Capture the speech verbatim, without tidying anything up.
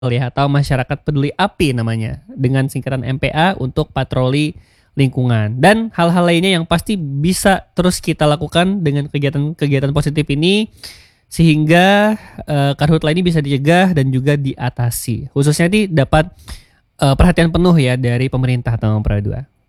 ya atau masyarakat peduli api namanya, dengan singkatan M P A untuk patroli lingkungan. Dan hal-hal lainnya yang pasti bisa terus kita lakukan dengan kegiatan-kegiatan positif ini sehingga, eee, karhutla ini bisa dicegah dan juga diatasi. Khususnya nih dapat, eee, perhatian penuh ya dari pemerintah tahun dua.